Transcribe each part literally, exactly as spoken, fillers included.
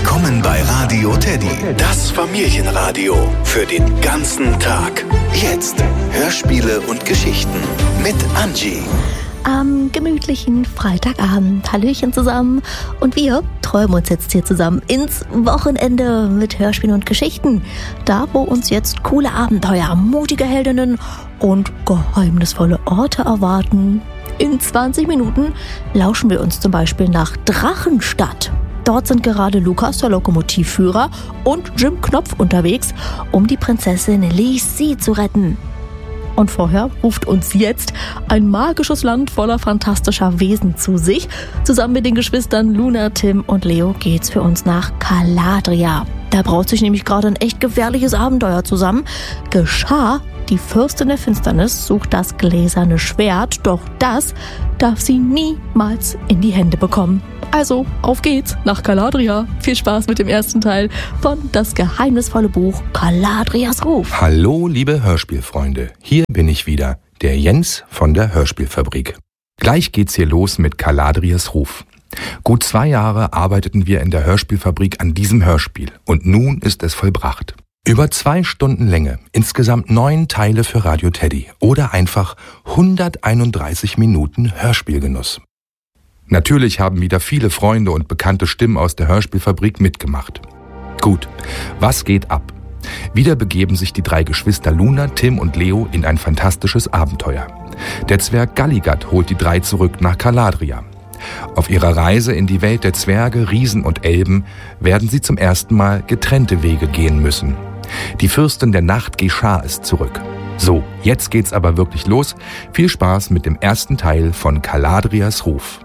Willkommen bei Radio Teddy, das Familienradio für den ganzen Tag. Jetzt Hörspiele und Geschichten mit Angie. Am gemütlichen Freitagabend. Hallöchen zusammen. Und wir träumen uns jetzt hier zusammen ins Wochenende mit Hörspielen und Geschichten. Da, wo uns jetzt coole Abenteuer, mutige Heldinnen und geheimnisvolle Orte erwarten. In zwanzig Minuten lauschen wir uns zum Beispiel nach Drachenstadt. Dort sind gerade Lukas, der Lokomotivführer, und Jim Knopf unterwegs, um die Prinzessin Lisi zu retten. Und vorher ruft uns jetzt ein magisches Land voller fantastischer Wesen zu sich. Zusammen mit den Geschwistern Luna, Tim und Leo geht's für uns nach Galadria. Da braut sich nämlich gerade ein echt gefährliches Abenteuer zusammen. Geschah, die Fürstin der Finsternis sucht das gläserne Schwert, doch das darf sie niemals in die Hände bekommen. Also, auf geht's nach Galadria. Viel Spaß mit dem ersten Teil von Das geheimnisvolle Buch Galadrias Ruf. Hallo, liebe Hörspielfreunde. Hier bin ich wieder, der Jens von der Hörspielfabrik. Gleich geht's hier los mit Galadrias Ruf. Gut zwei Jahre arbeiteten wir in der Hörspielfabrik an diesem Hörspiel und nun ist es vollbracht. Über zwei Stunden Länge, insgesamt neun Teile für Radio Teddy oder einfach hunderteinunddreißig Minuten Hörspielgenuss. Natürlich haben wieder viele Freunde und bekannte Stimmen aus der Hörspielfabrik mitgemacht. Gut, was geht ab? Wieder begeben sich die drei Geschwister Luna, Tim und Leo in ein fantastisches Abenteuer. Der Zwerg Galligat holt die drei zurück nach Galadria. Auf ihrer Reise in die Welt der Zwerge, Riesen und Elben werden sie zum ersten Mal getrennte Wege gehen müssen. Die Fürstin der Nacht Geschah ist zurück. So, jetzt geht's aber wirklich los. Viel Spaß mit dem ersten Teil von Galadrias Ruf.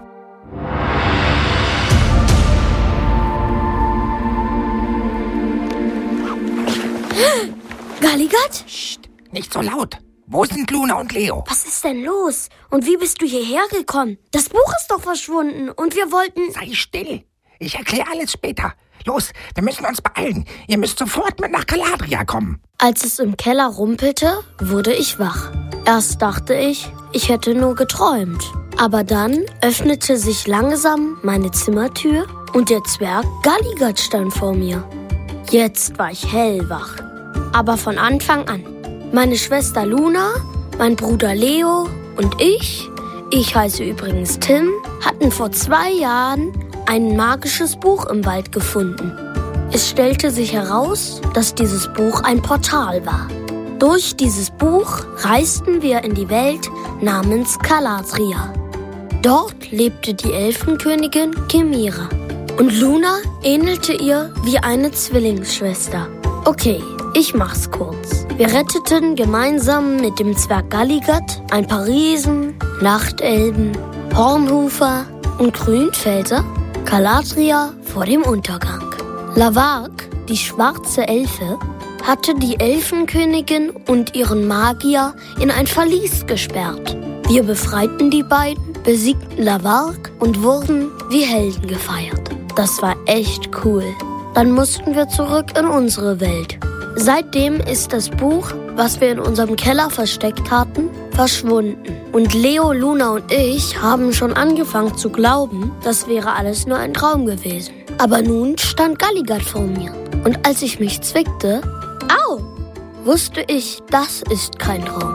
Galligat? Psst, nicht so laut. Wo sind Luna und Leo? Was ist denn los? Und wie bist du hierher gekommen? Das Buch ist doch verschwunden und wir wollten... Sei still. Ich erkläre alles später. Los, wir müssen uns beeilen. Ihr müsst sofort mit nach Galadria kommen. Als es im Keller rumpelte, wurde ich wach. Erst dachte ich, ich hätte nur geträumt. Aber dann öffnete sich langsam meine Zimmertür und der Zwerg Galligat stand vor mir. Jetzt war ich hellwach. Aber von Anfang an. Meine Schwester Luna, mein Bruder Leo und ich, ich heiße übrigens Tim, hatten vor zwei Jahren ein magisches Buch im Wald gefunden. Es stellte sich heraus, dass dieses Buch ein Portal war. Durch dieses Buch reisten wir in die Welt namens Galadria. Dort lebte die Elfenkönigin Kemira. Und Luna ähnelte ihr wie eine Zwillingsschwester. Okay, ich mach's kurz. Wir retteten gemeinsam mit dem Zwerg Galligat ein paar Riesen, Nachtelben, Hornhufer und Grünfelser Galadria vor dem Untergang. Lavark, die schwarze Elfe, hatte die Elfenkönigin und ihren Magier in ein Verlies gesperrt. Wir befreiten die beiden, besiegten Lavark und wurden wie Helden gefeiert. Das war echt cool. Dann mussten wir zurück in unsere Welt. Seitdem ist das Buch, was wir in unserem Keller versteckt hatten, verschwunden. Und Leo, Luna und ich haben schon angefangen zu glauben, das wäre alles nur ein Traum gewesen. Aber nun stand Galligat vor mir. Und als ich mich zwickte, au, wusste ich, das ist kein Traum.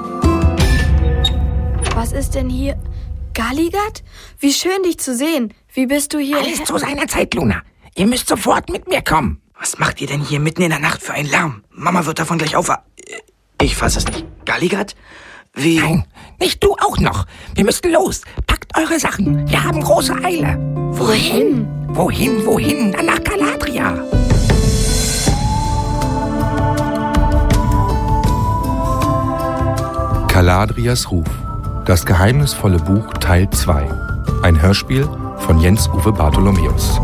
Was ist denn hier? Galligat? Wie schön, dich zu sehen. Wie bist du hier? Alles zu seiner Zeit, Luna. Ihr müsst sofort mit mir kommen. Was macht ihr denn hier mitten in der Nacht für einen Lärm? Mama wird davon gleich aufwachen. Ich fasse es nicht. Galligat? Wie? Nein, nicht du auch noch. Wir müssen los. Packt eure Sachen. Wir haben große Eile. Wohin? Wohin, wohin? Dann nach Galadria. Galadrias Ruf. Das geheimnisvolle Buch Teil zwei. Ein Hörspiel von Jens-Uwe Bartholomäus.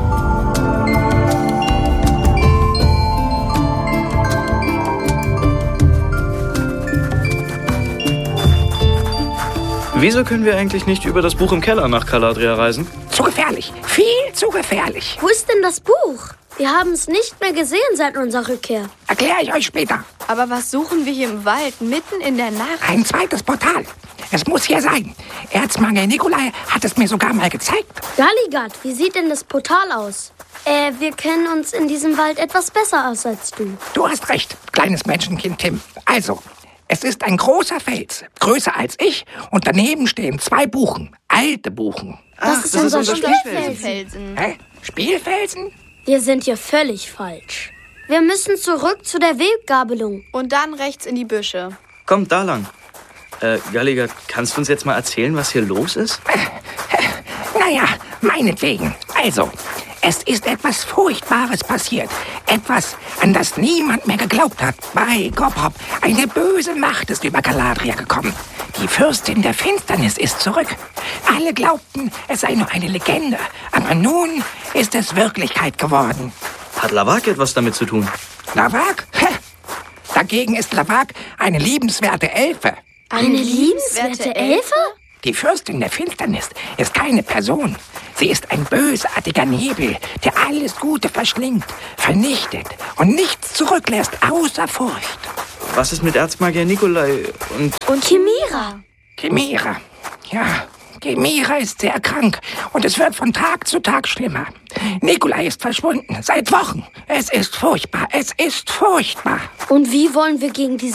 Wieso können wir eigentlich nicht über das Buch im Keller nach Galadria reisen? Zu gefährlich. Viel zu gefährlich. Wo ist denn das Buch? Wir haben es nicht mehr gesehen seit unserer Rückkehr. Erkläre ich euch später. Aber was suchen wir hier im Wald, mitten in der Nacht? Ein zweites Portal. Es muss hier sein. Erzmagier Nikolai hat es mir sogar mal gezeigt. Galligard, wie sieht denn das Portal aus? Äh, wir kennen uns in diesem Wald etwas besser aus als du. Du hast recht, kleines Menschenkind Tim. Also, es ist ein großer Fels, größer als ich, und daneben stehen zwei Buchen, alte Buchen. Das Ach, ist das unser ist unser Spielfelsen. Felsen. Hä? Spielfelsen? Wir sind hier völlig falsch. Wir müssen zurück zu der Weggabelung. Und dann rechts in die Büsche. Kommt da lang. Äh, Galligard, kannst du uns jetzt mal erzählen, was hier los ist? Naja, meinetwegen. Also, es ist etwas Furchtbares passiert. Etwas, an das niemand mehr geglaubt hat. Bei Gobhop, eine böse Macht ist über Galadriel gekommen. Die Fürstin der Finsternis ist zurück. Alle glaubten, es sei nur eine Legende. Aber nun ist es Wirklichkeit geworden. Hat Lavak etwas damit zu tun? Lavak? Hä? Dagegen ist Lavak eine liebenswerte Elfe. Eine liebenswerte Elfe? Die Fürstin der Finsternis ist keine Person. Sie ist ein bösartiger Nebel, der alles Gute verschlingt, vernichtet und nichts zurücklässt außer Furcht. Was ist mit Erzmagier Nikolai und... Und Chimera. Chimera. Ja, Chimera ist sehr krank und es wird von Tag zu Tag schlimmer. Nikolai ist verschwunden, seit Wochen. Es ist furchtbar, es ist furchtbar. Und wie wollen wir gegen diese